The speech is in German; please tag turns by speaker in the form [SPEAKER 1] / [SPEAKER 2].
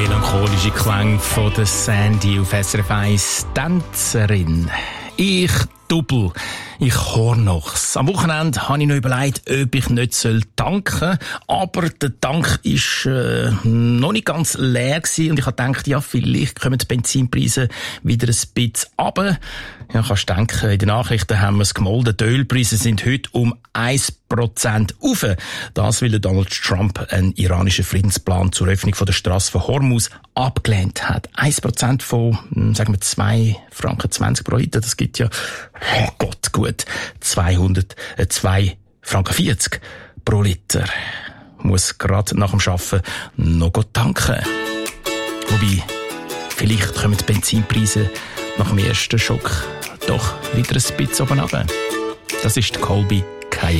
[SPEAKER 1] melancholische Klänge von der Sandy auf SRF 1, Tänzerin. Ich Double. Ich Hornochs. Am Wochenende habe ich noch überlegt, ob ich nicht danken soll. Aber der Tank war noch nicht ganz leer gewesen. Und ich habe gedacht, ja, vielleicht kommen die Benzinpreise wieder ein bisschen runter. Ja, kannst du denken, in den Nachrichten haben wir es gemolden. Die Ölpreise sind heute um 1% rauf. Das, weil Donald Trump einen iranischen Friedensplan zur Öffnung von der Strasse von Hormuz abgelehnt hat. 1% von, sagen wir, 2,20 Franken pro Liter. Das gibt ja, oh Gott, gut, 2,40 Franken pro Liter. Muss gerade nach dem Arbeiten noch tanken. Wobei, vielleicht kommen die Benzinpreise nach dem ersten Schock doch wieder ein bisschen oben runter. Das ist die Colby Cayenne.